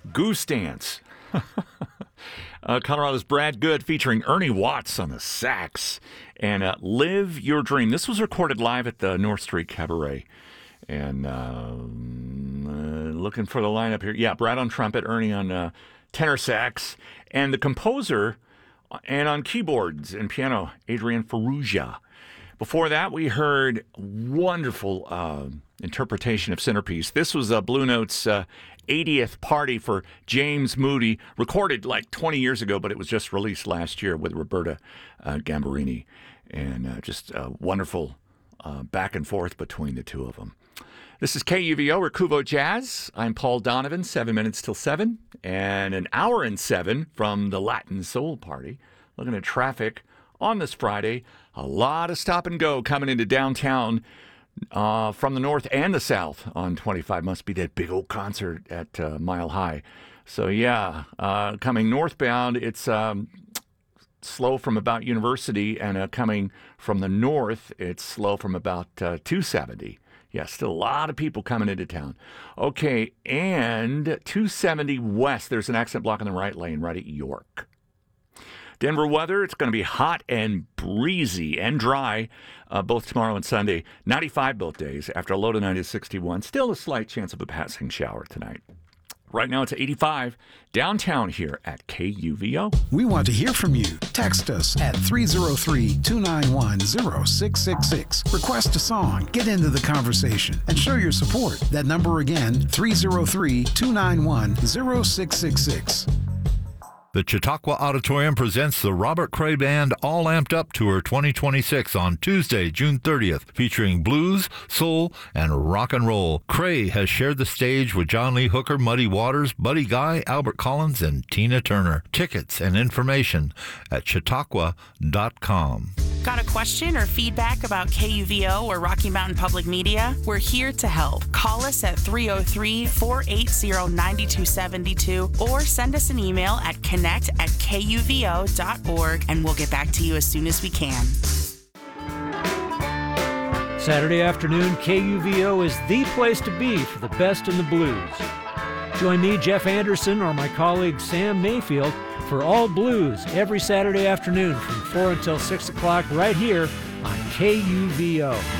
Goose Dance. Colorado's Brad Good featuring Ernie Watts on the sax. And Live Your Dream. This was recorded live at the North Street Cabaret. And looking for the lineup here. Yeah, Brad on trumpet, Ernie on tenor sax. And the composer and on keyboards and piano, Adrian Ferrugia. Before that, we heard wonderful interpretation of Centerpiece. This was Blue Note's 80th party for James Moody, recorded like 20 years ago, but it was just released last year with Roberta Gambarini. And just wonderful back and forth between the two of them. This is KUVO or Kuvo Jazz. I'm Paul Donovan, 7 minutes till 7, and an hour and 7 from the Latin Soul Party. Looking at traffic on this Friday, a lot of stop and go coming into downtown from the north and the south on 25. Must be that big old concert at Mile High. So yeah, coming northbound, it's slow from about University, and coming from the north, it's slow from about 270. Yeah, still a lot of people coming into town. Okay, and 270 west, there's an accident blocking the right lane right at York. Denver weather, it's going to be hot and breezy and dry both tomorrow and Sunday. 95 both days after a low tonight is 61. Still a slight chance of a passing shower tonight. Right now it's 85 downtown here at KUVO. We want to hear from you. Text us at 303-291-0666. Request a song, get into the conversation, and show your support. That number again, 303-291-0666. The Chautauqua Auditorium presents the Robert Cray Band All Amped Up Tour 2026 on Tuesday, June 30th, featuring blues, soul, and rock and roll. Cray has shared the stage with John Lee Hooker, Muddy Waters, Buddy Guy, Albert Collins, and Tina Turner. Tickets and information at chautauqua.com. Got a question or feedback about KUVO or Rocky Mountain Public Media? We're here to help. Call us at 303-480-9272 or send us an email at connect@kuvo.org, and we'll get back to you as soon as we can. Saturday afternoon, KUVO is the place to be for the best in the blues. Join me, Jeff Anderson, or my colleague Sam Mayfield for All Blues every Saturday afternoon from 4 until 6 o'clock right here on KUVO.